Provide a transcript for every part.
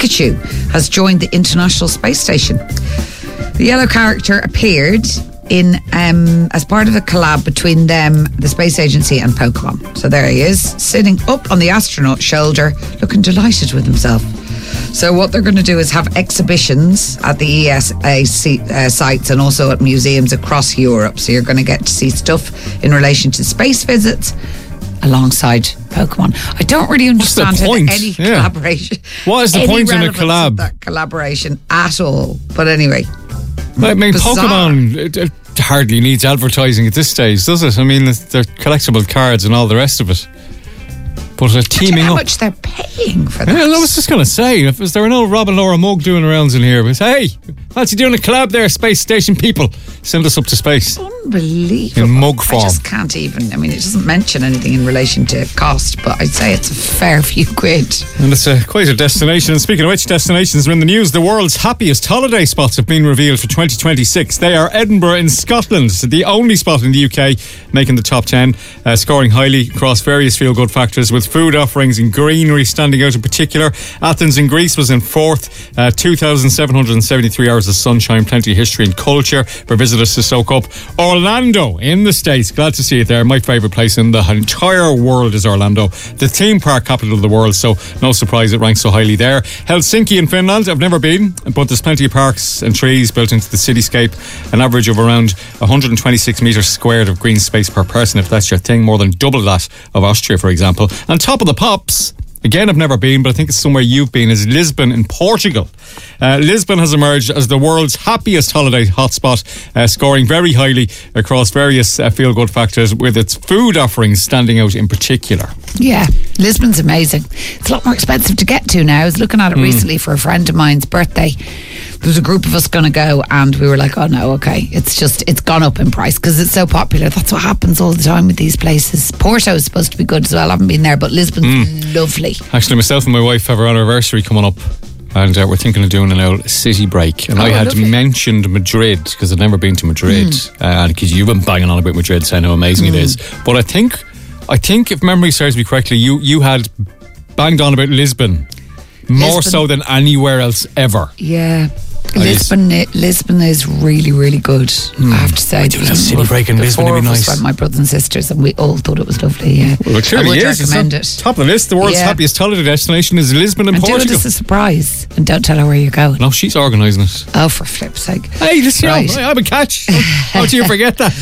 Pikachu has joined the International Space Station. The yellow character appeared in as part of a collab between them, the space agency, and Pokemon. So there he is, sitting up on the astronaut's shoulder, looking delighted with himself. So what they're going to do is have exhibitions at the ESA sites and also at museums across Europe. So you're going to get to see stuff in relation to space visits alongside Pokemon. I don't really understand any collaboration. What is the point in a collab? That collaboration at all. But anyway, I mean, bizarre. Pokemon it hardly needs advertising at this stage, does it? I mean, they're collectible cards and all the rest of it. But teaming up. How much they're paying for that? Yeah, I was just going to say, is there an old Rob and Laura mug doing rounds in here? But hey, fancy doing a collab there, space station people? Send us up to space. Unbelievable. In mug form. I just can't even. I mean, it doesn't mention anything in relation to cost, but I'd say it's a fair few quid. And it's quite a destination. And speaking of which, destinations are in the news. The world's happiest holiday spots have been revealed for 2026. They are Edinburgh in Scotland, the only spot in the UK making the top 10, scoring highly across various feel-good factors, with food offerings and greenery standing out in particular. Athens in Greece was in fourth, 2,773 hours of sunshine, plenty of history and culture for visitors to soak up. Orlando in the States, glad to see it there. My favourite place in the entire world is Orlando, the theme park capital of the world, so no surprise it ranks so highly there. Helsinki in Finland, I've never been, but there's plenty of parks and trees built into the cityscape, an average of around 126 metres squared of green space per person, if that's your thing, more than double that of Austria, for example. On top of the pops, again, I've never been, but I think it's somewhere you've been, is Lisbon in Portugal. Lisbon has emerged as the world's happiest holiday hotspot, scoring very highly across various feel-good factors, with its food offerings standing out in particular. Yeah, Lisbon's amazing. It's a lot more expensive to get to now. I was looking at it recently for a friend of mine's birthday. There was a group of us going to go, and we were like, oh no, okay, it's gone up in price because it's so popular. That's what happens all the time with these places. Porto is supposed to be good as well. I haven't been there, but Lisbon's lovely. Actually, myself and my wife have our anniversary coming up, and we're thinking of doing an old city break. And I had mentioned Madrid because I'd never been to Madrid, because you've been banging on about Madrid, saying how amazing it is. But I think if memory serves me correctly, you had banged on about Lisbon more so than anywhere else ever. Yeah. Lisbon is really, really good, I have to say. Doing a city break in Lisbon would be nice. Went, my brothers and sisters, and we all thought it was lovely. Yeah. Well, it clearly I would recommend it. Top of the list. The world's happiest holiday destination is Lisbon in Portugal. And do it as a surprise, and don't tell her where you're going. No, she's organising it. Oh, for flip's sake! Hey, listen, I'm a catch. How do you forget that?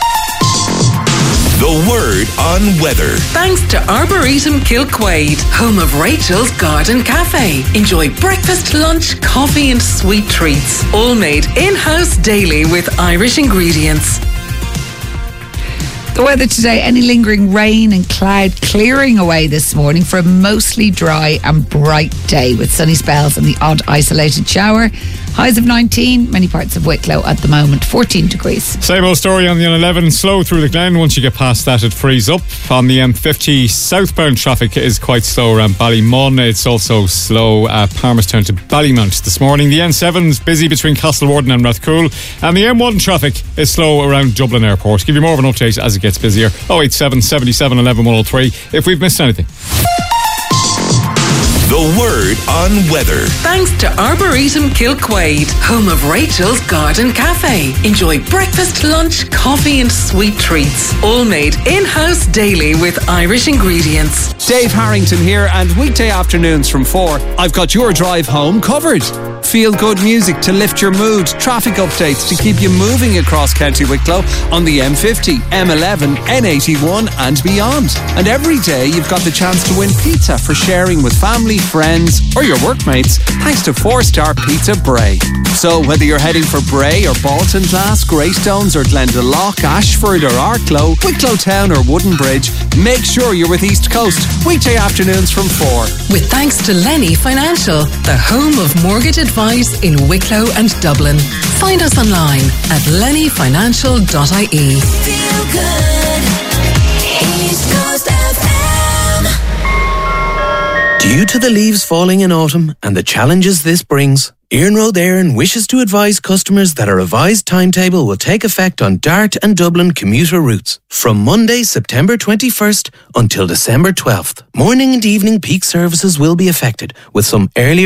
The Word on Weather. Thanks to Arboretum Kilquade, home of Rachel's Garden Cafe. Enjoy breakfast, lunch, coffee and sweet treats. All made in-house daily with Irish ingredients. The weather today, any lingering rain and cloud clearing away this morning for a mostly dry and bright day with sunny spells and the odd isolated shower. Highs of 19, many parts of Wicklow at the moment, 14 degrees. Same old story on the N11, slow through the Glen. Once you get past that, it frees up. On the M50, southbound traffic is quite slow around Ballymun. It's also slow at Palmerstown to Ballymount this morning. The N7's busy between Castlewarden and Rathcoole. And the M1 traffic is slow around Dublin Airport. Give you more of an update as it gets busier. 087 77 11 103 if we've missed anything. The Word on Weather. Thanks to Arboretum Kilquade, home of Rachel's Garden Cafe. Enjoy breakfast, lunch, coffee and sweet treats. All made in-house daily with Irish ingredients. Dave Harrington here, and weekday afternoons from 4, I've got your drive home covered. Feel good music to lift your mood, traffic updates to keep you moving across County Wicklow on the M50, M11, N81 and beyond. And every day you've got the chance to win pizza for sharing with family, friends or your workmates thanks to 4-star Pizza Bray. So whether you're heading for Bray or Baltinglass, Greystones or Glendalough, Ashford or Arklow, Wicklow Town or Woodenbridge, make sure you're with East Coast. Weekday afternoons from 4. With thanks to Lenny Financial, the home of mortgage advice in Wicklow and Dublin. Find us online at lennyfinancial.ie. Feel good. East Coast FM. Due to the leaves falling in autumn and the challenges this brings, Iarnród Éireann wishes to advise customers that a revised timetable will take effect on Dart and Dublin commuter routes from Monday, September 21st until December 12th. Morning and evening peak services will be affected, with some earlier